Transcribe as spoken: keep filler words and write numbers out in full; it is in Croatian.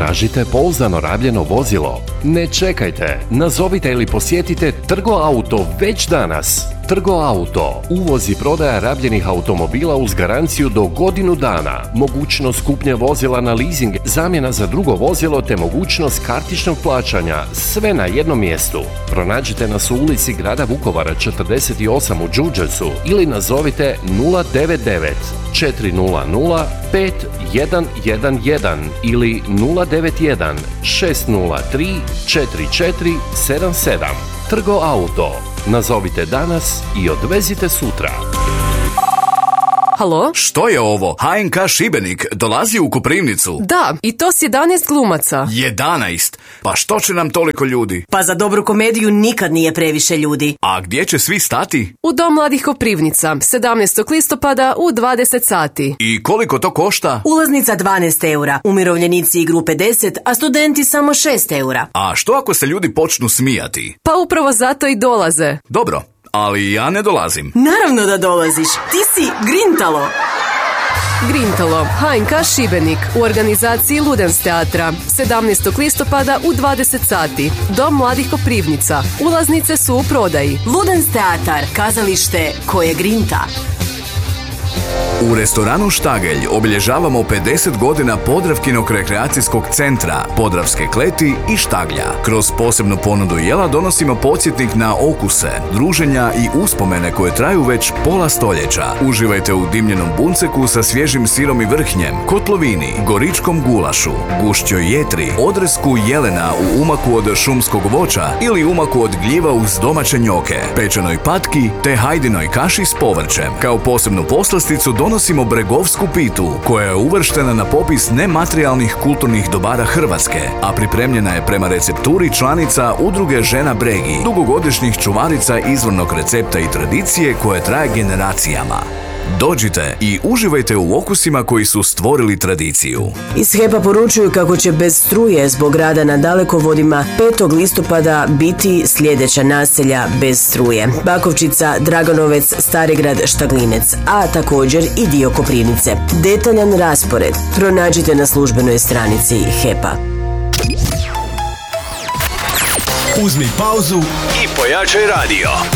Tražite pouzdano rabljeno vozilo? Ne čekajte, nazovite ili posjetite Trgo Auto već danas. Trgo Auto, uvoz i prodaja rabljenih automobila uz garanciju do godinu dana, mogućnost kupnje vozila na leasing, zamjena za drugo vozilo te mogućnost kartičnog plaćanja, sve na jednom mjestu. Pronađite nas u ulici grada Vukovara četrdeset osam u Đurđevcu ili nazovite nula devet devet četiri nula nula pet jedan jedan jedan ili nula devet jedan šest nula tri četiri četiri sedam sedam. Trgo Auto. Nazovite danas i odvezite sutra. Halo? Što je ovo? ha en ka Šibenik dolazi u Koprivnicu? Da, i to s jedanaest glumaca. jedanaest? Pa što će nam toliko ljudi? Pa za dobru komediju nikad nije previše ljudi. A gdje će svi stati? U Dom mladih Koprivnica, sedamnaestog listopada u dvadeset sati. I koliko to košta? Ulaznica dvanaest eura, umirovljenici i grupe deset, a studenti samo šest eura. A što ako se ljudi počnu smijati? Pa upravo zato i dolaze. Dobro, ali ja ne dolazim. Naravno da dolaziš, ti si Grintalo. Grintalo, ha en ka Šibenik, u organizaciji Ludens teatra, sedamnaestog listopada u dvadeset sati. Dom mladih Koprivnica, ulaznice su u prodaji. Ludens teatar, kazalište koje grinta. U restoranu Štagelj obilježavamo pedeset godina Podravkinog rekreacijskog centra, Podravske kleti i Štaglja. Kroz posebnu ponudu jela donosimo podsjetnik na okuse, druženja i uspomene koje traju već pola stoljeća. Uživajte u dimljenom bunceku sa svježim sirom i vrhnjem, kotlovini, goričkom gulašu, gušćoj jetri, odresku jelena u umaku od šumskog voća ili umaku od gljiva uz domaće njoke, pečenoj patki te hajdinoj kaši s povrćem. Kao posebnu poslasticu donosimo bregovsku pitu, koja je uvrštena na popis nematerijalnih kulturnih dobara Hrvatske, a pripremljena je prema recepturi članica Udruge žena Bregi, dugogodišnjih čuvarica izvornog recepta i tradicije koje traje generacijama. Dođite i uživajte u okusima koji su stvorili tradiciju. Iz HEP-a poručuju kako će bez struje zbog rada na dalekovodima petog listopada biti sljedeća naselja bez struje: Bakovčica, Draganovec, Starigrad, Štaglinec, a također i dio Koprivnice. Detaljan raspored pronađite na službenoj stranici HEP-a. Uzmi pauzu i pojačaj radio.